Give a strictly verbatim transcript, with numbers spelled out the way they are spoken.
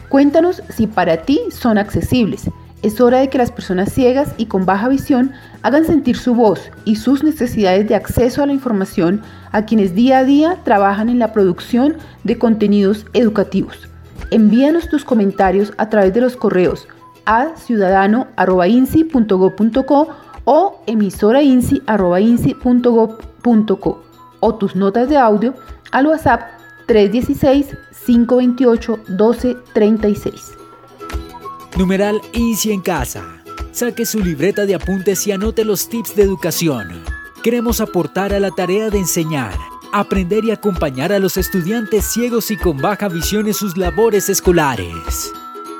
Cuéntanos si para ti son accesibles. Es hora de que las personas ciegas y con baja visión hagan sentir su voz y sus necesidades de acceso a la información a quienes día a día trabajan en la producción de contenidos educativos. Envíanos tus comentarios a través de los correos a ciudadano arroba insi punto gob punto co o emisora insi arroba insi punto gob punto co o tus notas de audio al WhatsApp tres uno seis, cinco dos ocho, uno dos tres seis. Numeral INSI en casa. Saque su libreta de apuntes y anote los tips de educación. Queremos aportar a la tarea de enseñar, aprender y acompañar a los estudiantes ciegos y con baja visión en sus labores escolares.